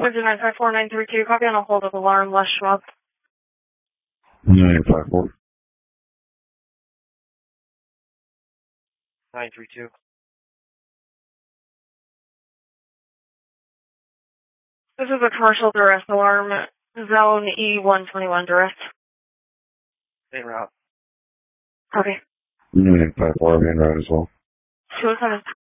954-932, copy on a hold of alarm, Les Schwab. 954. 932. This is a commercial duress alarm, zone E121 duress. En route. Copy. 954, I'm en route as well. 207.